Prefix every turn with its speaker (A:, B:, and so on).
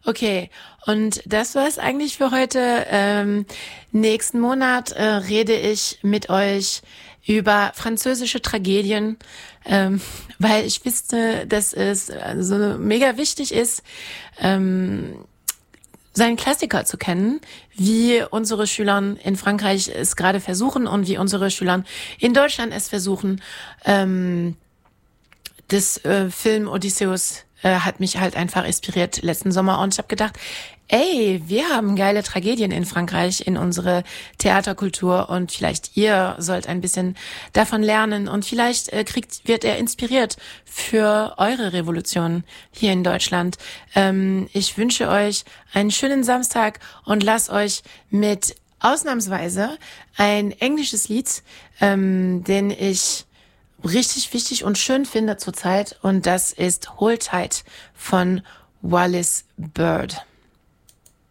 A: Okay, und das war's eigentlich für heute. Nächsten Monat rede ich mit euch über französische Tragedien, weil ich wüsste, dass es so mega wichtig ist, seinen Klassiker zu kennen, wie unsere Schüler in Frankreich es gerade versuchen und wie unsere Schüler in Deutschland es versuchen. Das Film Odysseus hat mich halt einfach inspiriert letzten Sommer und ich habe gedacht, ey, wir haben geile Tragedien in Frankreich in unsere Theaterkultur und vielleicht ihr sollt ein bisschen davon lernen und vielleicht wird er inspiriert für eure Revolution hier in Deutschland. Ich wünsche euch einen schönen Samstag und lasst euch mit ausnahmsweise ein englisches Lied, den ich richtig wichtig und schön finde zurzeit und das ist Hold Tight von Wallis Bird.